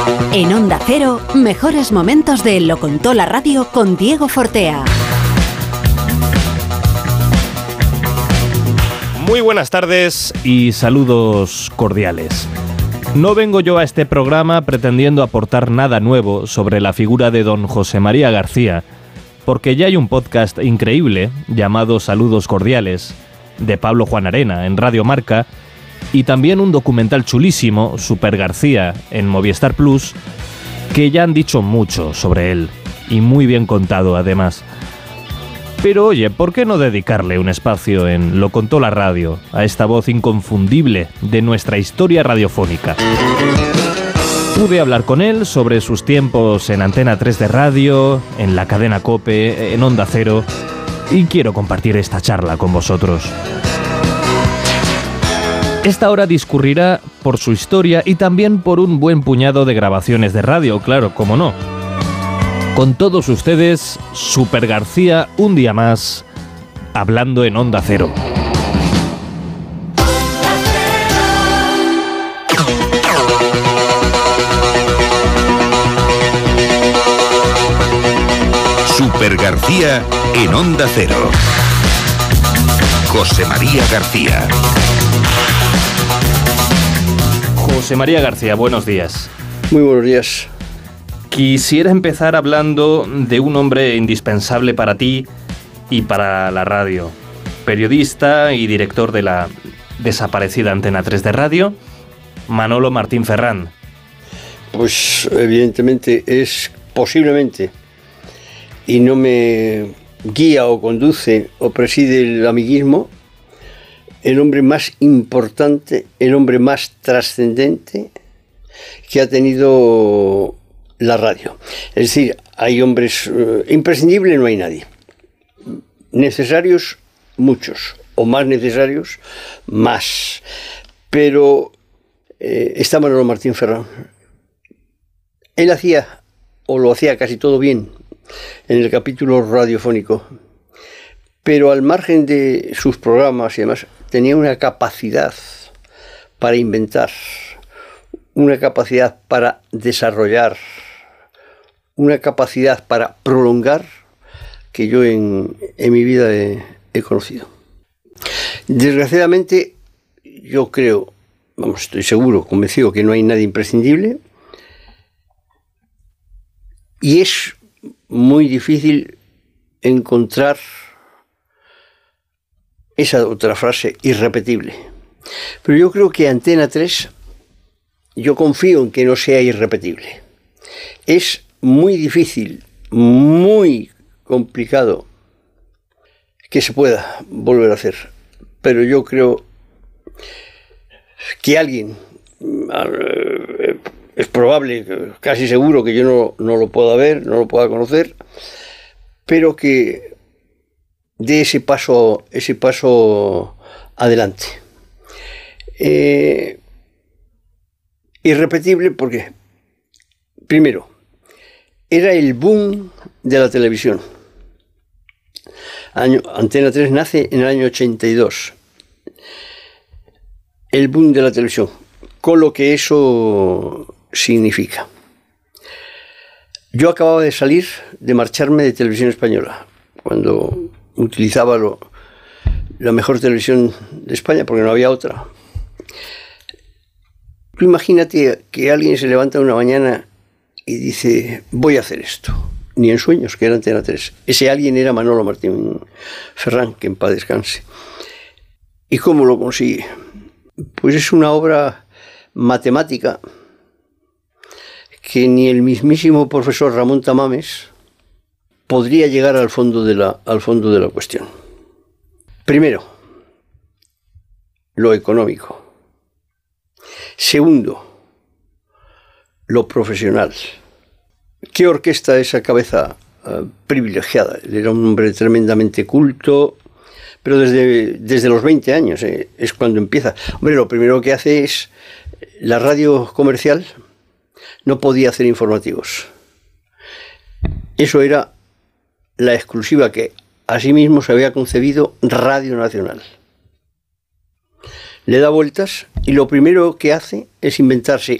En Onda Cero, mejores momentos de Lo Contó la Radio con Diego Fortea. Muy buenas tardes y saludos cordiales. No vengo yo a este programa pretendiendo aportar nada nuevo sobre la figura de don José María García, porque ya hay un podcast increíble llamado Saludos Cordiales, de Pablo Juan Arena, en Radio Marca, y también un documental chulísimo, Super García, en Movistar Plus, que ya han dicho mucho sobre él, y muy bien contado además. Pero oye, ¿por qué no dedicarle un espacio en Lo Contó la Radio a esta voz inconfundible de nuestra historia radiofónica? Pude hablar con él sobre sus tiempos en Antena 3 de radio, en la cadena COPE, en Onda Cero, y quiero compartir esta charla con vosotros. Esta hora discurrirá por su historia y también por un buen puñado de grabaciones de radio, claro, cómo no. Con todos ustedes, Super García, un día más, hablando en Onda Cero. Super García en Onda Cero. José María García. José María García, buenos días. Muy buenos días. Quisiera empezar hablando de un hombre indispensable para ti y para la radio. Periodista y director de la desaparecida Antena 3 de radio, Manolo Martín Ferrán. Pues evidentemente es posiblemente, y no me guía o conduce o preside el amiguismo, el hombre más importante, el hombre más trascendente que ha tenido la radio. Es decir, hay hombres imprescindibles, no hay nadie. Necesarios, muchos, o más necesarios, más. Pero está Manolo Martín Ferrán. Él hacía, o lo hacía casi todo bien, en el capítulo radiofónico, pero al margen de sus programas y demás, tenía una capacidad para inventar, una capacidad para desarrollar, una capacidad para prolongar que yo en mi vida he conocido. Desgraciadamente, yo creo, estoy seguro, convencido que no hay nadie imprescindible, y es muy difícil encontrar esa otra frase irrepetible. Pero yo creo que Antena 3, yo confío en que no sea irrepetible. Es muy difícil, muy complicado que se pueda volver a hacer. Pero yo creo que alguien, es probable, casi seguro que yo no lo pueda ver, no lo pueda conocer, pero que dé ese paso adelante. Irrepetible porque, primero, era el boom de la televisión. Antena 3 nace en el año 82. El boom de la televisión, con lo que eso significa. Yo acababa de marcharme de Televisión Española, cuando utilizaba la mejor televisión de España, porque no había otra. Tú imagínate que alguien se levanta una mañana y dice, voy a hacer esto. Ni en sueños, que era Antena 3. Ese alguien era Manolo Martín Ferrán, que en paz descanse. ¿Y cómo lo consigue? Pues es una obra matemática que ni el mismísimo profesor Ramón Tamames podría llegar al fondo de la cuestión. Primero, lo económico. Segundo, lo profesional. ¿Qué orquesta esa cabeza privilegiada? Él era un hombre tremendamente culto, pero desde los 20 años es cuando empieza. Hombre, lo primero que hace es, la radio comercial no podía hacer informativos. Eso era la exclusiva que asimismo se había concebido Radio Nacional. Le da vueltas y lo primero que hace es inventarse